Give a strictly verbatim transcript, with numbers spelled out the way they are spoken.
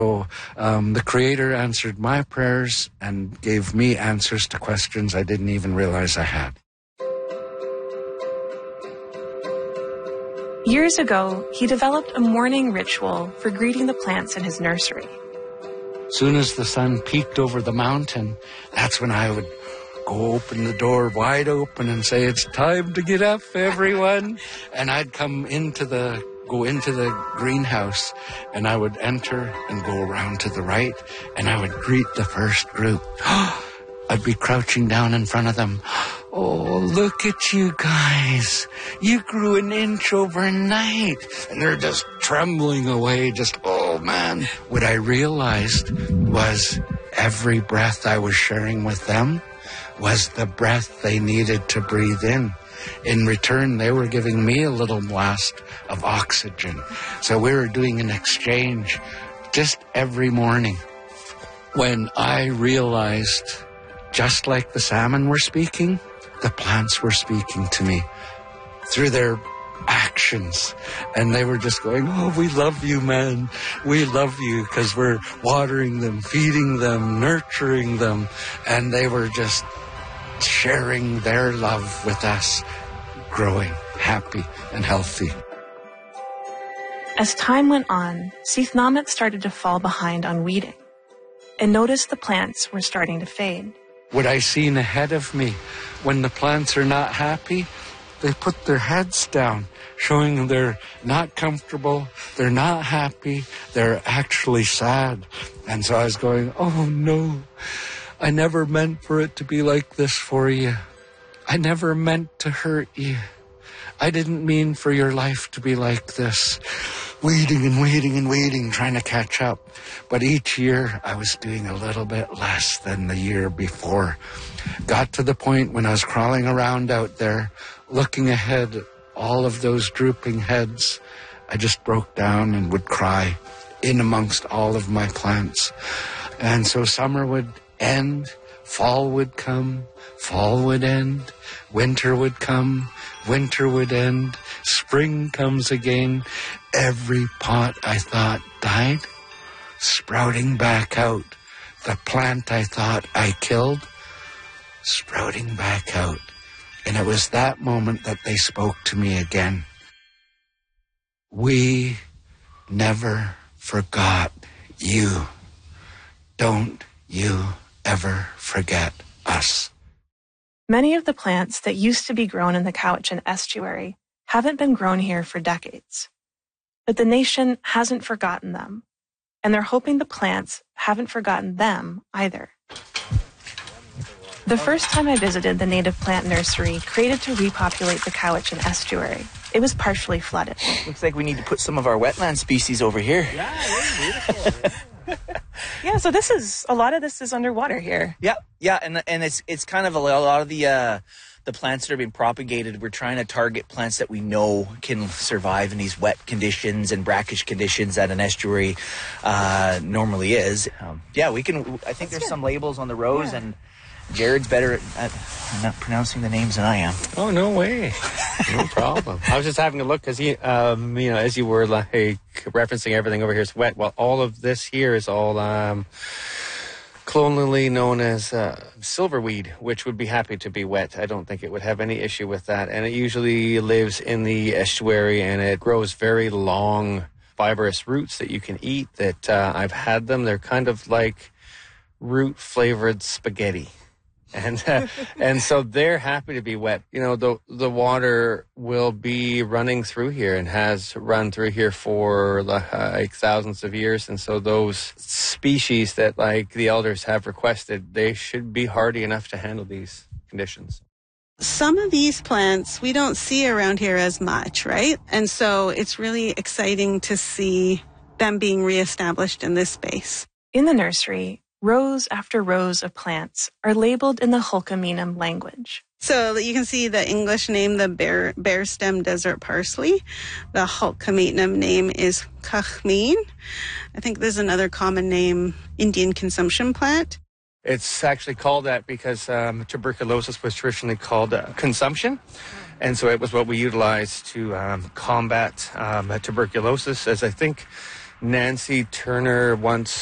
So um, the Creator answered my prayers and gave me answers to questions I didn't even realize I had. Years ago, he developed a morning ritual for greeting the plants in his nursery. Soon as the sun peeked over the mountain, that's when I would go open the door wide open and say, "It's time to get up, everyone." And I'd come into the, go into the greenhouse, and I would enter and go around to the right, and I would greet the first group. I'd be crouching down in front of them. "Oh, look at you guys. You grew an inch overnight." And they're just trembling away, just, oh man. What I realized was every breath I was sharing with them was the breath they needed to breathe in. In return, they were giving me a little blast of oxygen. So we were doing an exchange just every morning. When I realized, just like the salmon were speaking, the plants were speaking to me through their actions. And they were just going, "Oh, we love you, man. We love you," because we're watering them, feeding them, nurturing them. And they were just sharing their love with us, growing happy and healthy. As time went on, Seith Namit started to fall behind on weeding and noticed the plants were starting to fade. What I seen ahead of me, when the plants are not happy, they put their heads down, showing they're not comfortable, they're not happy, they're actually sad. And so I was going, "Oh no, I never meant for it to be like this for you. I never meant to hurt you. I didn't mean for your life to be like this." Waiting and waiting and waiting, trying to catch up. But each year I was doing a little bit less than the year before. Got to the point when I was crawling around out there, looking ahead at all of those drooping heads, I just broke down and would cry in amongst all of my plants. And so summer would end, fall would come, fall would end, winter would come, winter would end, spring comes again. Every pot I thought died, sprouting back out. The plant I thought I killed, sprouting back out. And it was that moment that they spoke to me again. "We never forgot you. Don't you ever forget us." Many of the plants that used to be grown in the Cowichan estuary haven't been grown here for decades. But the nation hasn't forgotten them, and they're hoping the plants haven't forgotten them either. The first time I visited the native plant nursery created to repopulate the Cowichan estuary, it was partially flooded. Looks like we need to put some of our wetland species over here. Yeah, it's beautiful. Yeah, so this is, a lot of this is underwater here. Yeah, yeah, and and it's it's kind of a lot of the uh, the plants that are being propagated. We're trying to target plants that we know can survive in these wet conditions and brackish conditions that an estuary uh, normally is. Um, yeah, we can. I think there's some labels on the rows, yeah. And Jared's better at, at not pronouncing the names than I am. Oh, no way. No problem. I was just having a look because, he, um, you know, as you were like referencing everything over here is wet. Well, all of this here is all um, colonially known as uh, silverweed, which would be happy to be wet. I don't think it would have any issue with that. And it usually lives in the estuary, and it grows very long, fibrous roots that you can eat. That uh, I've had them. They're kind of like root-flavored spaghetti. And uh, and so they're happy to be wet. You know, the the water will be running through here and has run through here for like thousands of years. And so those species that like the elders have requested, they should be hardy enough to handle these conditions. Some of these plants we don't see around here as much, right? And so it's really exciting to see them being reestablished in this space. In the nursery, rows after rows of plants are labeled in the Hulkaminam language. So you can see the English name, the bare, bare stem desert parsley. The Hulkaminam name is Kachmin. I think there's another common name, Indian consumption plant. It's actually called that because um, tuberculosis was traditionally called uh, consumption. And so it was what we utilized to um, combat um, tuberculosis, as I think Nancy Turner once